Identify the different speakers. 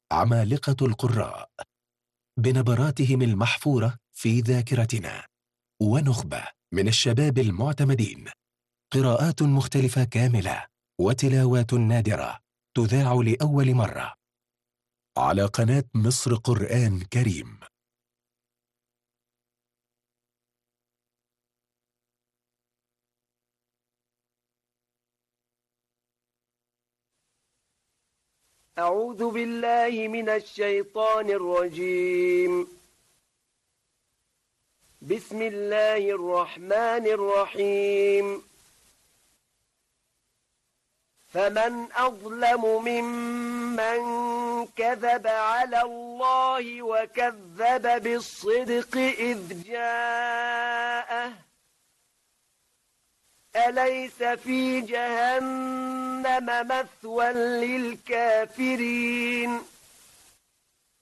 Speaker 1: عمالقة القراء بنبراتهم المحفورة في ذاكرتنا، ونخبة من الشباب المعتمدين، قراءات مختلفة كاملة وتلاوات نادرة تذاع لأول مرة على قناة مصر قرآن كريم.
Speaker 2: أعوذ بالله من الشيطان الرجيم. بسم الله الرحمن الرحيم. فمن أظلم ممن كذب على الله وكذب بالصدق إذ جاءه أليس في جهنم مثوى للكافرين